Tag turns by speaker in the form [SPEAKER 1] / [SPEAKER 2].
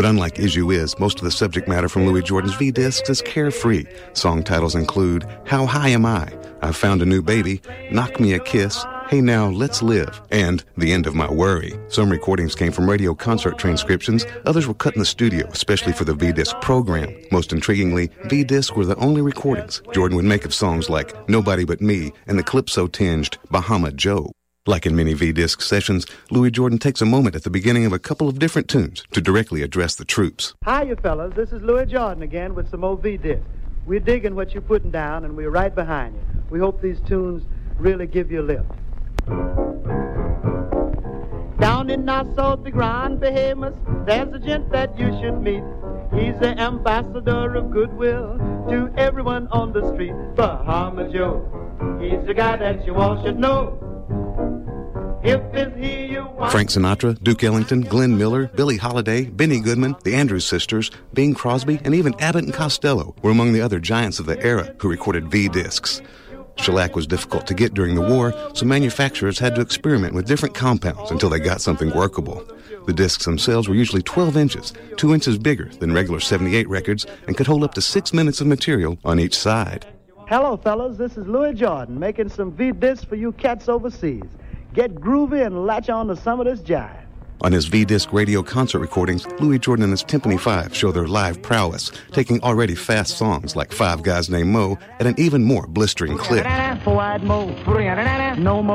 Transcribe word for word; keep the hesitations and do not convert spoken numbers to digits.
[SPEAKER 1] But unlike Is You Is, most of the subject matter from Louis Jordan's V-Discs is carefree. Song titles include How High Am I? I've Found a New Baby, Knock Me a Kiss, Hey Now, Let's Live, and The End of My Worry. Some recordings came from radio concert transcriptions. Others were cut in the studio, especially for the V-Disc program. Most intriguingly, V-Disc were the only recordings Jordan would make of songs like Nobody But Me and the calypso-tinged Bahama Joe. Like in many V-Disc sessions, Louis Jordan takes a moment at the beginning of a couple of different tunes to directly address the troops.
[SPEAKER 2] Hi, you fellas. This is Louis Jordan again with some old V-Disc. We're digging what you're putting down, and we're right behind you. We hope these tunes really give you a lift. Down in Nassau, the Grand Bahamas, there's a gent that you should meet. He's the ambassador of goodwill to everyone on the street. Bahama Joe, he's the guy that you all should know. If it's he you want.
[SPEAKER 1] Frank Sinatra, Duke Ellington, Glenn Miller, Billie Holiday, Benny Goodman, the Andrews Sisters, Bing Crosby, and even Abbott and Costello were among the other giants of the era who recorded V-Discs. Shellac was difficult to get during the war, so manufacturers had to experiment with different compounds until they got something workable. The discs themselves were usually twelve inches, two inches bigger than regular seventy-eight records, and could hold up to six minutes of material on each side.
[SPEAKER 2] Hello, fellas. This is Louis Jordan making some V-Discs for you cats overseas. Get groovy and latch on to some of this jive.
[SPEAKER 1] On his V-Disc radio concert recordings, Louis Jordan and his Timpani Five show their live prowess, taking already fast songs like Five Guys Named Mo at an even more blistering clip.
[SPEAKER 2] Four-eyed Mo, no more.